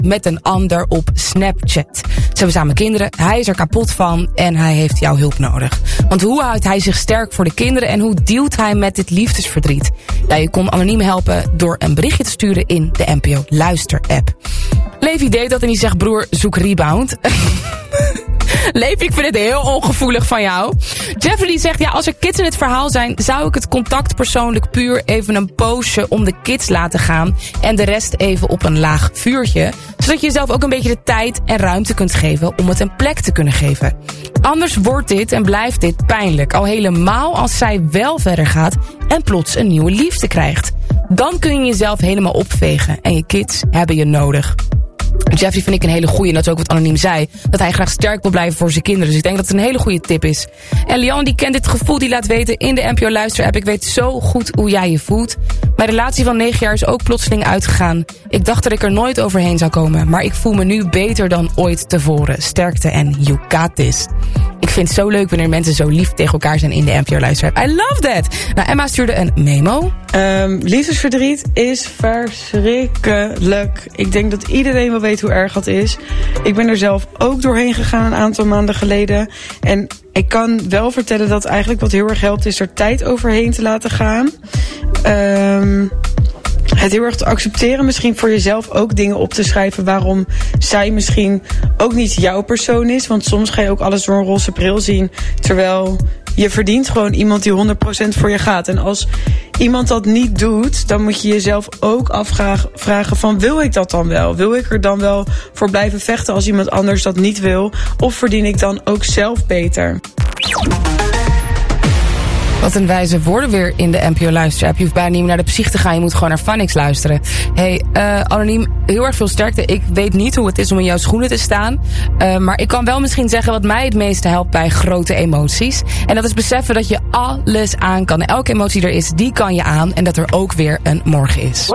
met een ander op Snapchat. Ze hebben samen kinderen, hij is er kapot van en hij heeft jouw hulp nodig. Want hoe houdt hij zich sterk voor de kinderen en hoe dealt hij met dit liefdesverdriet? Ja, je kon anoniem helpen door een berichtje te sturen in de NPO Luister-app. Levi deed dat en die zegt, broer, zoek rebound. Levi, ik vind het heel ongevoelig van jou. Jeffrey die zegt, ja, als er kids in het verhaal zijn, zou ik het contact persoonlijk puur even een poosje om de kids laten gaan en de rest even op een laag vuurtje, zodat je jezelf ook een beetje de tijd en ruimte kunt geven om het een plek te kunnen geven. Anders wordt dit en blijft dit pijnlijk, al helemaal als zij wel verder gaat en plots een nieuwe liefde krijgt. Dan kun je jezelf helemaal opvegen en je kids hebben je nodig. Jeffrey vind ik een hele goeie, en dat is ook wat anoniem zei, dat hij graag sterk wil blijven voor zijn kinderen. Dus ik denk dat het een hele goede tip is. En Lianne die kent dit gevoel, die laat weten in de NPO Luister-app, ik weet zo goed hoe jij je voelt. Mijn relatie van 9 jaar is ook plotseling uitgegaan. Ik dacht dat ik er nooit overheen zou komen, maar ik voel me nu beter dan ooit tevoren. Sterkte en you got this. Ik vind het zo leuk wanneer mensen zo lief tegen elkaar zijn in de NPO Luister-app. I love that! Nou, Emma stuurde een memo. Liefdesverdriet is verschrikkelijk. Ik denk dat iedereen wel weet hoe erg dat is. Ik ben er zelf ook doorheen gegaan een aantal maanden geleden. En ik kan wel vertellen dat eigenlijk wat heel erg helpt is er tijd overheen te laten gaan. Het heel erg te accepteren, misschien voor jezelf ook dingen op te schrijven waarom zij misschien ook niet jouw persoon is. Want soms ga je ook alles door een roze bril zien, terwijl je verdient gewoon iemand die 100% voor je gaat. En als iemand dat niet doet, dan moet je jezelf ook afvragen van, wil ik dat dan wel? Wil ik er dan wel voor blijven vechten als iemand anders dat niet wil? Of verdien ik dan ook zelf beter? Wat een wijze woorden weer in de NPO Luister-app. Je hoeft bijna niet meer naar de psych te gaan. Je moet gewoon naar Phonics luisteren. Hey, anoniem, heel erg veel sterkte. Ik weet niet hoe het is om in jouw schoenen te staan. Maar ik kan wel misschien zeggen wat mij het meeste helpt bij grote emoties. En dat is beseffen dat je alles aan kan. Elke emotie er is, die kan je aan. En dat er ook weer een morgen is.